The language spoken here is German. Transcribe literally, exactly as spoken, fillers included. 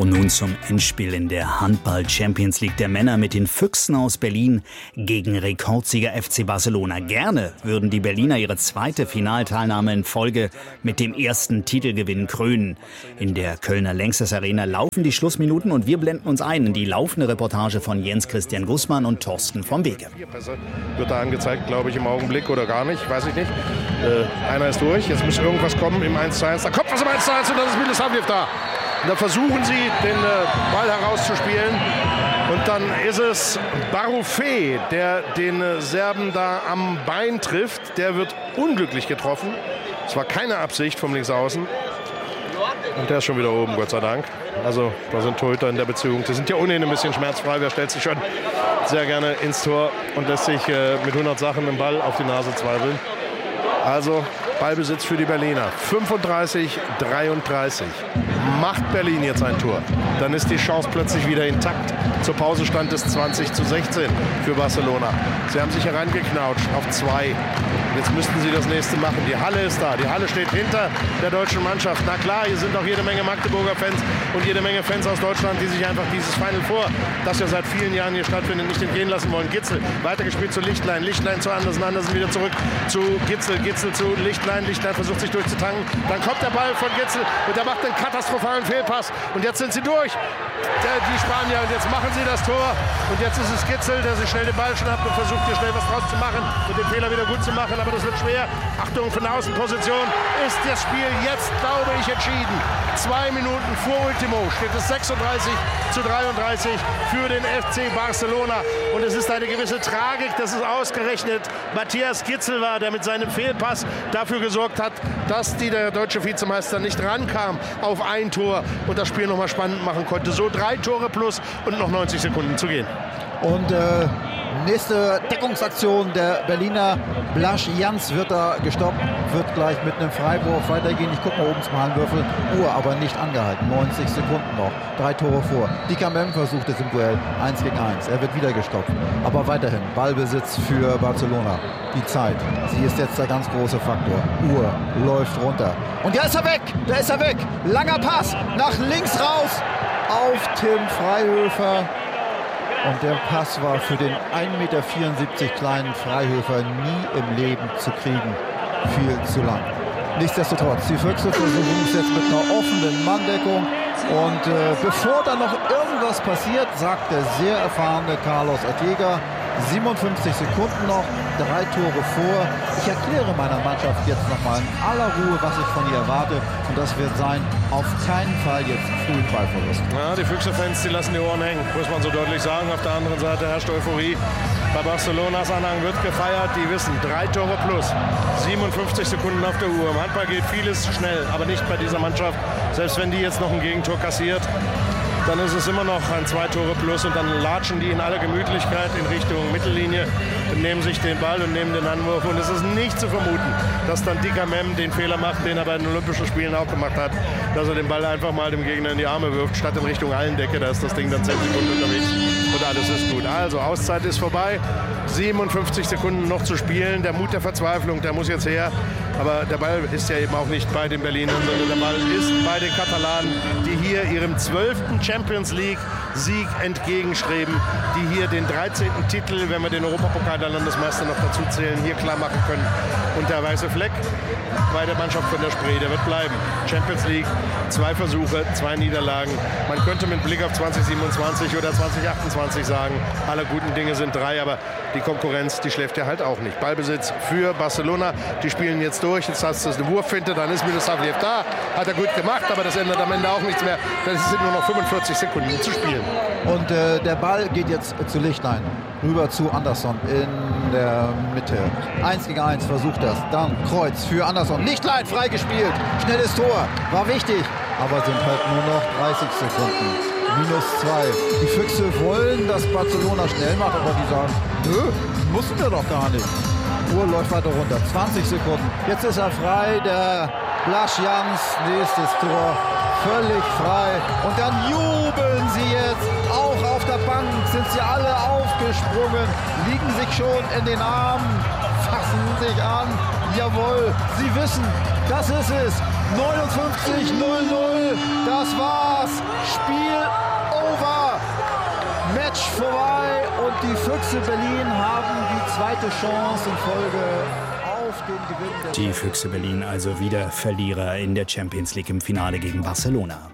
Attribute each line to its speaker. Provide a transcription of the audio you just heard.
Speaker 1: Und nun zum Endspiel in der Handball-Champions League der Männer mit den Füchsen aus Berlin gegen Rekordsieger F C Barcelona. Gerne würden die Berliner ihre zweite Finalteilnahme in Folge mit dem ersten Titelgewinn krönen. In der Kölner Lanxess Arena laufen die Schlussminuten und wir blenden uns ein in die laufende Reportage von Jens Christian Gußmann und Thorsten vom Wege.
Speaker 2: Wird da angezeigt, glaube ich, im Augenblick oder gar nicht, weiß ich nicht. Äh, einer ist durch, jetzt muss irgendwas kommen im eins zu eins. Da kommt was im eins zu eins und dann ist Milosavljev da. Und da versuchen sie, den äh, Ball herauszuspielen. Und dann ist es Barufé, der den äh, Serben da am Bein trifft. Der wird unglücklich getroffen. Es war keine Absicht vom Linksaußen. Und der ist schon wieder oben, Gott sei Dank. Also da sind Torhüter in der Beziehung. Die sind ja ohnehin ein bisschen schmerzfrei. Wer stellt sich schon sehr gerne ins Tor und lässt sich äh, mit hundert Sachen den Ball auf die Nase zweifeln. Also Ballbesitz für die Berliner. fünfunddreißig dreiunddreißig. Macht Berlin jetzt ein Tor, dann ist die Chance plötzlich wieder intakt. Zur Pause stand es zwanzig zu sechzehn für Barcelona. Sie haben sich herangeknautscht auf zwei. Jetzt müssten sie das nächste machen. Die Halle ist da. Die Halle steht hinter der deutschen Mannschaft. Na klar, hier sind auch jede Menge Magdeburger Fans und jede Menge Fans aus Deutschland, die sich einfach dieses Final Four, das ja seit vielen Jahren hier stattfindet, nicht entgehen lassen wollen. Gitzel weitergespielt zu Lichtlein. Lichtlein zu Andersen. Andersen wieder zurück zu Gitzel. Gitzel zu Lichtlein. Lichtlein versucht sich durchzutanken. Dann kommt der Ball von Gitzel und der macht einen katastrophalen Fehlpass. Und jetzt sind sie durch. Die Spanier. Und jetzt machen sie das Tor. Und jetzt ist es Gitzel, der sich schnell den Ball schnappt und versucht hier schnell was draus zu machen und den Fehler wieder gut zu machen. Aber das wird schwer. Achtung, von der Außenposition ist das Spiel jetzt, glaube ich, entschieden. Zwei Minuten vor Ultimo steht es sechsunddreißig zu dreiunddreißig für den F C Barcelona. Und es ist eine gewisse Tragik, dass es ausgerechnet Matthias Gitzel war, der mit seinem Fehlpass dafür gesorgt hat, dass die, der deutsche Vizemeister nicht rankam auf ein Tor und das Spiel nochmal spannend machen konnte. So drei Tore plus und noch neunzig Sekunden zu gehen.
Speaker 3: Und äh, nächste Deckungsaktion der Berliner. Blaž Jans wird da gestoppt, wird gleich mit einem Freiwurf weitergehen. Ich gucke mal oben zum Hallenwürfel. Uhr aber nicht angehalten. neunzig Sekunden noch. Drei Tore vor. Dikamem versucht es im Duell. eins gegen eins. Er wird wieder gestoppt. Aber weiterhin Ballbesitz für Barcelona. Die Zeit. Sie ist jetzt der ganz große Faktor. Uhr läuft runter. Und da ist er weg. Da ist er weg. Langer Pass nach links raus auf Tim Freihöfer. Und der Pass war für den ein Meter vierundsiebzig kleinen Freihöfer nie im Leben zu kriegen. Viel zu lang. Nichtsdestotrotz, die Füchse versuchen es jetzt mit einer offenen Manndeckung. Und äh, bevor da noch irgendwas passiert, sagt der sehr erfahrene Carlos Ortega, siebenundfünfzig Sekunden noch, drei Tore vor. Ich erkläre meiner Mannschaft jetzt nochmal in aller Ruhe, was ich von ihr erwarte. Und das wird sein, auf keinen Fall jetzt frühen Ballverlust.
Speaker 2: Ja, die Füchse-Fans, die lassen die Ohren hängen, muss man so deutlich sagen. Auf der anderen Seite herrscht Euphorie. Bei Barcelonas Anhang wird gefeiert. Die wissen, drei Tore plus, siebenundfünfzig Sekunden auf der Uhr. Im Handball geht vieles schnell, aber nicht bei dieser Mannschaft. Selbst wenn die jetzt noch ein Gegentor kassiert, dann ist es immer noch ein zwei Tore plus und dann latschen die in aller Gemütlichkeit in Richtung Mittellinie und nehmen sich den Ball und nehmen den Anwurf. Und es ist nicht zu vermuten, dass dann Dikamem den Fehler macht, den er bei den Olympischen Spielen auch gemacht hat, dass er den Ball einfach mal dem Gegner in die Arme wirft, statt in Richtung Hallendecke. Da ist das Ding dann zehn Sekunden unterwegs und alles ist gut. Also Auszeit ist vorbei, siebenundfünfzig Sekunden noch zu spielen. Der Mut der Verzweiflung, der muss jetzt her. Aber der Ball ist ja eben auch nicht bei den Berlinern, sondern der Ball ist bei den Katalanen, die hier ihrem zwölften Champions League Sieg entgegenstreben, die hier den dreizehnten Titel, wenn wir den Europapokal der Landesmeister noch dazu zählen, hier klar machen können. Und der weiße Fleck bei der Mannschaft von der Spree, der wird bleiben. Champions League, zwei Versuche, zwei Niederlagen. Man könnte mit Blick auf zwanzig siebenundzwanzig oder zwanzig achtundzwanzig sagen, alle guten Dinge sind drei, aber die Konkurrenz, die schläft ja halt auch nicht. Ballbesitz für Barcelona, die spielen jetzt durch, jetzt hast du eine Wurffinte, dann ist Milosavljev da, hat er gut gemacht, aber das ändert am Ende auch nichts mehr. Das sind nur noch fünfundvierzig Sekunden zu spielen.
Speaker 3: Und äh, der Ball geht jetzt zu Lichtlein, rüber zu Andersson in der Mitte. Eins gegen eins versucht das, dann Kreuz für Andersson. Lichtlein freigespielt, schnelles Tor, war wichtig, aber sind halt nur noch dreißig Sekunden. Minus zwei. Die Füchse wollen, dass Barcelona schnell macht, aber die sagen, nö, mussten wir doch gar nicht. Uhr läuft weiter runter, zwanzig Sekunden. Jetzt ist er frei, der Blaž Jans, nächstes Tor, völlig frei. Und dann jubeln sie jetzt, auch auf der Bank sind sie alle aufgesprungen, liegen sich schon in den Armen, fassen sich an. Jawohl, sie wissen, das ist es. neunundfünfzig null null, das war's. Spiel Match vorbei und die Füchse Berlin haben die zweite Chance in Folge auf den Gewinn.
Speaker 1: Die Füchse Berlin also wieder Verlierer in der Champions League im Finale gegen Barcelona.